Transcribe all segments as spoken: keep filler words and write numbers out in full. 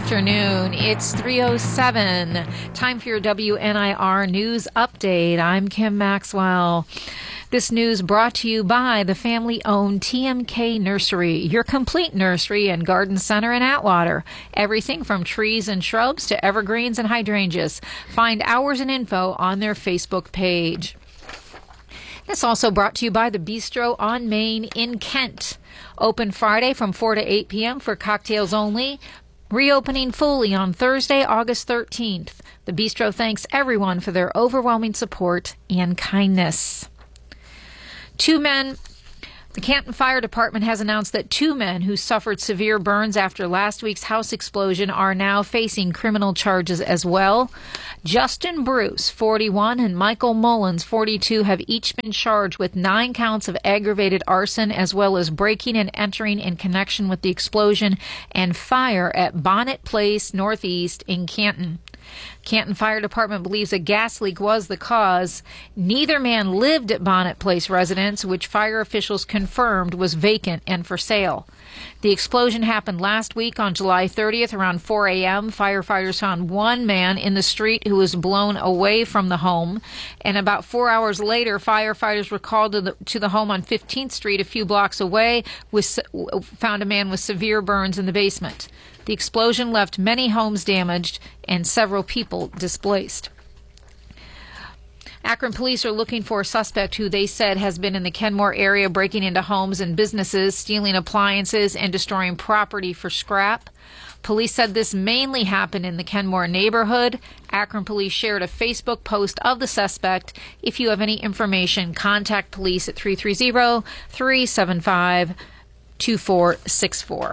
afternoon. It's three oh seven. Time for your W N I R News Update. I'm Kim Maxwell. This news brought to you by the family-owned T M K Nursery, your complete nursery and garden center in Atwater. Everything from trees and shrubs to evergreens and hydrangeas. Find hours and info on their Facebook page. It's also brought to you by the Bistro on Main in Kent. Open Friday from four to eight p.m. for cocktails only. Reopening fully on Thursday, August thirteenth. The Bistro thanks everyone for their overwhelming support and kindness. Two men. The Canton Fire Department has announced that two men who suffered severe burns after last week's house explosion are now facing criminal charges as well. Justin Bruce, forty-one, and Michael Mullins, forty-two, have each been charged with nine counts of aggravated arson as well as breaking and entering in connection with the explosion and fire at Bonnet Place Northeast in Canton. Canton Fire Department believes a gas leak was the cause. Neither man lived at Bonnet Place residence, which fire officials confirmed was vacant and for sale. The explosion happened last week on July thirtieth around four a.m. Firefighters found one man in the street who was blown away from the home. And about four hours later, firefighters were called to the, to the home on fifteenth Street, a few blocks away, with, found a man with severe burns in the basement. The explosion left many homes damaged and several people displaced. Akron police are looking for a suspect who they said has been in the Kenmore area breaking into homes and businesses, stealing appliances, and destroying property for scrap. Police said this mainly happened in the Kenmore neighborhood. Akron police shared a Facebook post of the suspect. If you have any information, contact police at three three zero, three seven five, two four six four.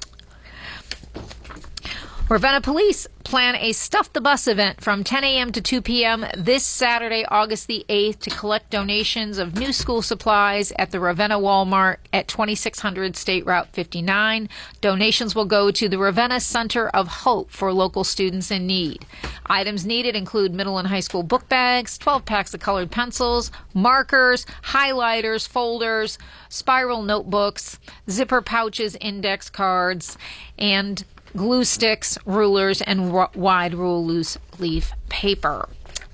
Ravenna police plan a Stuff the Bus event from ten a.m. to two p.m. this Saturday, August the eighth, to collect donations of new school supplies at the Ravenna Walmart at twenty-six hundred State Route fifty-nine. Donations will go to the Ravenna Center of Hope for local students in need. Items needed include middle and high school book bags, twelve packs of colored pencils, markers, highlighters, folders, spiral notebooks, zipper pouches, index cards, and glue sticks, rulers, and w- wide rule loose leaf paper.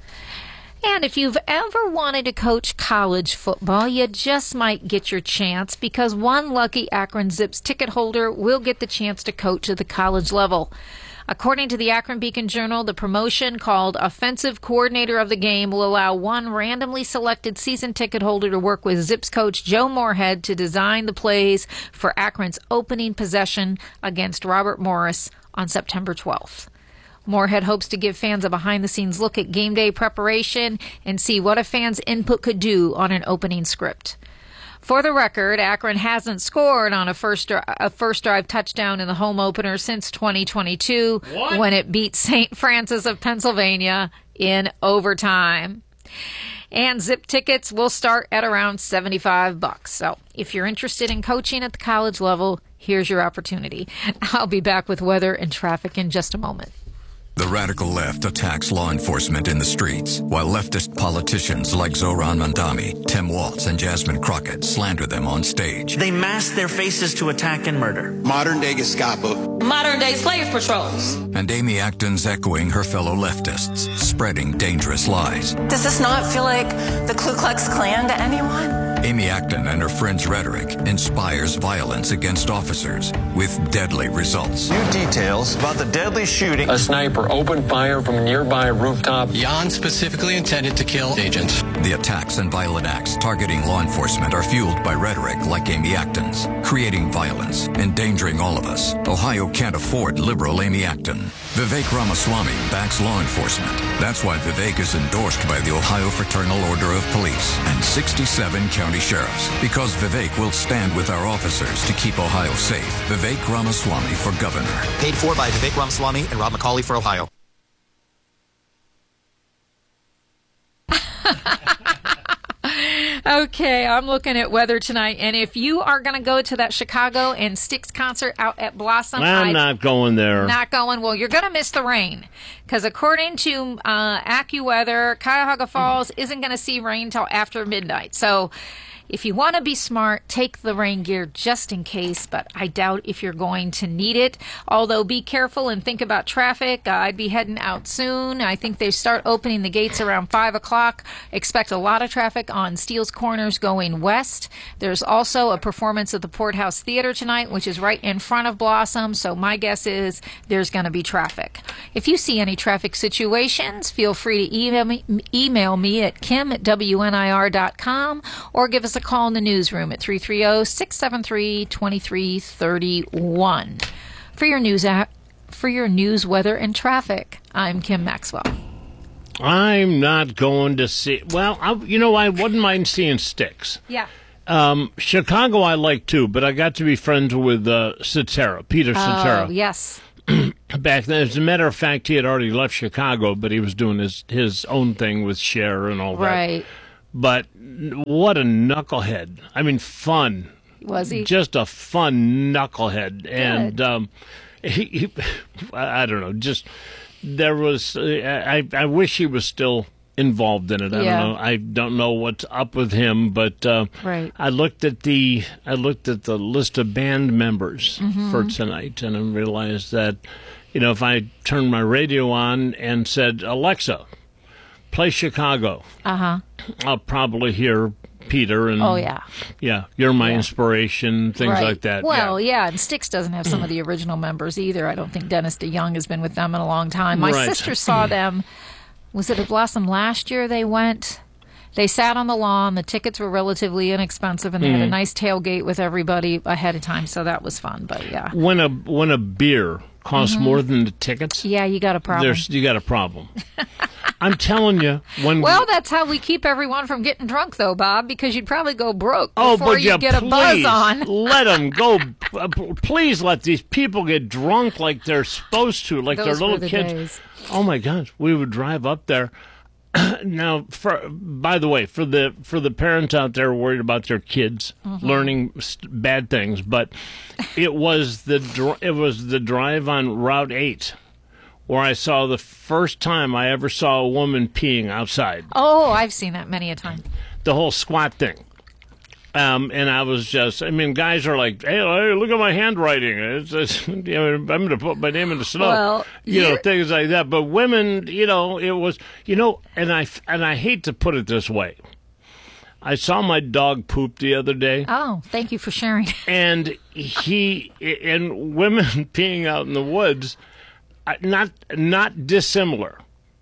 And if you've ever wanted to coach college football, you just might get your chance, because one lucky Akron Zips ticket holder will get the chance to coach at the college level. According to the Akron Beacon Journal, the promotion, called Offensive Coordinator of the Game, will allow one randomly selected season ticket holder to work with Zips coach Joe Moorhead to design the plays for Akron's opening possession against Robert Morris on September twelfth. Moorhead hopes to give fans a behind-the-scenes look at game day preparation and see what a fan's input could do on an opening script. For the record, Akron hasn't scored on a first a first drive touchdown in the home opener since twenty twenty-two, what? when it beat Saint Francis of Pennsylvania in overtime. And Zip tickets will start at around seventy-five bucks. So if you're interested in coaching at the college level, here's your opportunity. I'll be back with weather and traffic in just a moment. The radical left attacks law enforcement in the streets, while leftist politicians like Zohran Mandami, Tim Walz, and Jasmine Crockett slander them on stage. They mask their faces to attack and murder. Modern-day Gestapo. Modern-day slave patrols. And Amy Acton's echoing her fellow leftists, spreading dangerous lies. Does this not feel like the Ku Klux Klan to anyone? Amy Acton and her friends' rhetoric inspires violence against officers with deadly results. New details about the deadly shooting. A sniper opened fire from a nearby rooftop. Jan specifically intended to kill agents. The attacks and violent acts targeting law enforcement are fueled by rhetoric like Amy Acton's, creating violence, endangering all of us. Ohio can't afford liberal Amy Acton. Vivek Ramaswamy backs law enforcement. That's why Vivek is endorsed by the Ohio Fraternal Order of Police and sixty-seven county sheriffs, because Vivek will stand with our officers to keep Ohio safe. Vivek Ramaswamy for governor. Paid for by Vivek Ramaswamy and Rob McCauley for Ohio. Okay, I'm looking at weather tonight, and if you are going to go to that Chicago and Styx concert out at Blossom, I'm I'd, not going there. Not going. Well, you're going to miss the rain, because according to uh, AccuWeather, Cuyahoga Falls isn't going to see rain till after midnight. So If you want to be smart, take the rain gear just in case, but I doubt if you're going to need it. Although be careful and think about traffic. Uh, I'd be heading out soon. I think they start opening the gates around five o'clock. Expect a lot of traffic on Steele's Corners going west. There's also a performance at the Porthouse Theater tonight, which is right in front of Blossom, so my guess is there's going to be traffic. If you see any traffic situations, feel free to email me, email me at kim at w n i r dot com or give us a call in the newsroom at three three zero, six seven three, two three three one. For your news app, for your news, weather, and traffic, I'm Kim Maxwell. I'm not going to see. Well, I, you know, I wouldn't mind seeing Styx. Yeah. Um, Chicago I like too, but I got to be friends with uh, Cetera, Peter Cetera. Oh, yes. Back then, as a matter of fact, he had already left Chicago, but he was doing his, his own thing with Cher and all that. Right. But what a knucklehead. I mean, fun. Was he? Just a fun knucklehead. Good. And um, he, he, I don't know, just there was, uh, I, I wish he was still involved in it. I Yeah. don't know. I don't know what's up with him, but uh, Right. I looked at the I looked at the list of band members Mm-hmm. for tonight, and I realized that, you know, if I turned my radio on and said, Alexa, play Chicago, Uh-huh. I'll probably hear Peter and Oh, yeah. yeah, You're My Yeah. Inspiration, things Right. like that. Well, yeah. yeah. and Styx doesn't have some of the original members either. I don't think Dennis DeYoung has been with them in a long time. My Right. sister saw them. Was it at Blossom last year they went? They sat on the lawn. The tickets were relatively inexpensive, and they Mm. had a nice tailgate with everybody ahead of time, so that was fun. But, yeah. When a when a beer costs Mm-hmm. more than the tickets, Yeah, you got a problem. there's you got a problem. I'm telling you, when Well, that's how we keep everyone from getting drunk, though, Bob, because you'd probably go broke oh, before but you you get please a buzz on. let them go. Uh, Please let these people get drunk like they're supposed to, like Those they're were little the kids. days. Oh my God, we would drive up there. Now, for by the way, for the for the parents out there worried about their kids Mm-hmm. learning st- bad things, but it was the dr- it was the drive on Route eight where I saw the first time I ever saw a woman peeing outside. Oh, I've seen that many a time. The whole squat thing. Um, and I was just, I mean, guys are like, hey, hey look at my handwriting. It's, it's, you know, I'm going to put my name in the snow. Well, you know, you're- things like that. But women, you know, it was, you know, and I, and I hate to put it this way. I saw my dog poop the other day, Oh, thank you for sharing. and he, and women peeing out in the woods, uh, not, not dissimilar.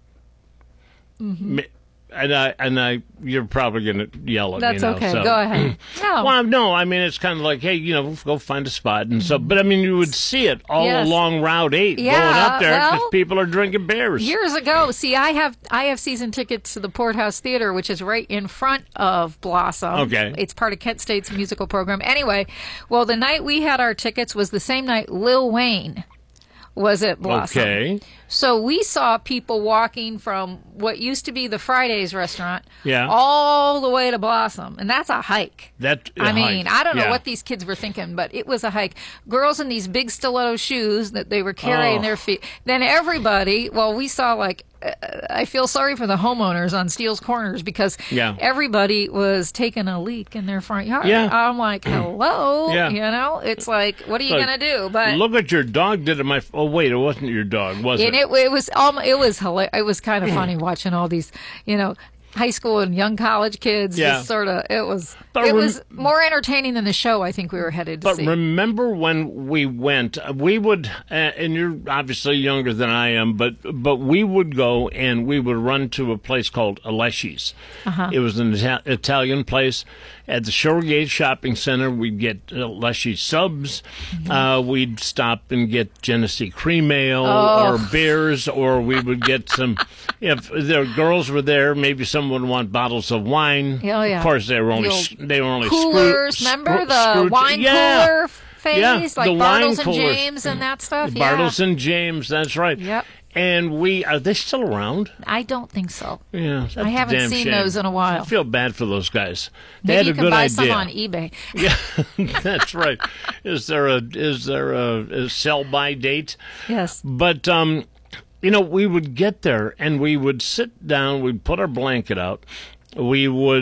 Mm-hmm. And I, and I, you're probably going to yell at That's me now. okay. so. Go ahead. No. Well, no, I mean, it's kind of like, hey, you know, go find a spot. And so, but I mean, you would see it all Yes. along Route eight going Yeah, up there because well, people are drinking beers. Years ago, see, I have I have season tickets to the Porthouse Theater, which is right in front of Blossom. Okay. It's part of Kent State's musical program. Anyway, well, the night we had our tickets was the same night Lil Wayne was at Blossom. Okay. So we saw people walking from what used to be the Fridays restaurant Yeah. all the way to Blossom. And that's a hike. That, I a mean, hike. I don't know Yeah. what these kids were thinking, but it was a hike. Girls in these big stiletto shoes that they were carrying Oh. their feet. Then everybody, well, we saw like, uh, I feel sorry for the homeowners on Steele's Corners because Yeah. everybody was taking a leak in their front yard. Yeah. I'm like, hello, Yeah. you know, it's like, what are you Look, going to do? But look what your dog did to my. Oh wait, it wasn't your dog, was and it? it, it was almost, it was hila- it was kind of funny watching all these, you know, high school and young college kids. Yeah. Just sort of, it was But it rem- was more entertaining than the show I think we were headed to But see. remember when we went, we would, uh, and you're obviously younger than I am, but but we would go and we would run to a place called Aleshi's. Uh-huh. It was an Ita- Italian place. At the Shoregate Shopping Center, we'd get Aleshi's subs. Mm-hmm. Uh, we'd stop and get Genesee Cream Ale Oh. or beers, or we would get some, if the girls were there, maybe someone would want bottles of wine. Oh, yeah. Of course, they were only, The s- they were only coolers, screw- remember screw- the screw- wine yeah. cooler phase, Yeah, like the wine Bartles and coolers. James and that stuff. Bartles yeah, and James, that's right. Yep. And we, are they still around? I don't think so. Yeah, that's I haven't a damn seen shame. those in a while. I feel bad for those guys. They Maybe had you a can good buy idea. some on eBay. Yeah, that's right. Is there a is there a, a sell by date? Yes. But um, you know, we would get there and we would sit down. We'd put our blanket out. We would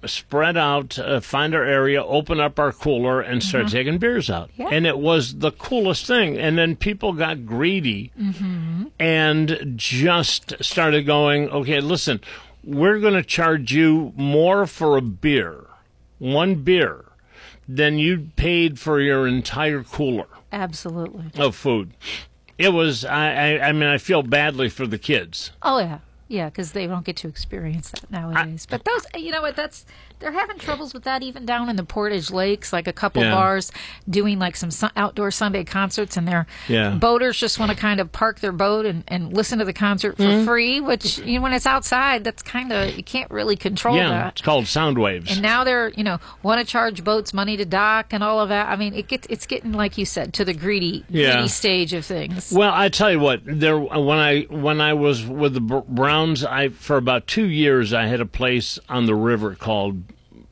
spread out, uh, find our area, open up our cooler, and start mm-hmm. taking beers out. Yeah. And it was the coolest thing. And then people got greedy mm-hmm. and just started going, okay, listen, we're going to charge you more for a beer, one beer, than you paid for your entire cooler. Absolutely. Of food. It was, I, I, I mean, I feel badly for the kids. Oh, yeah. Yeah, because they don't get to experience that nowadays. I, but those, you know what, that's, they're having troubles with that even down in the Portage Lakes, like a couple yeah. bars doing like some su- outdoor Sunday concerts, and their yeah. boaters just want to kind of park their boat and, and listen to the concert for mm-hmm. free, which, you know, when it's outside, that's kind of, you can't really control yeah, that. It's called sound waves. And now they're, you know, want to charge boats money to dock and all of that. I mean, it gets, it's getting, like you said, to the greedy, yeah. greedy stage of things. Well, I tell you what, there when I when I was with the Browns, I for about two years I had a place on the river called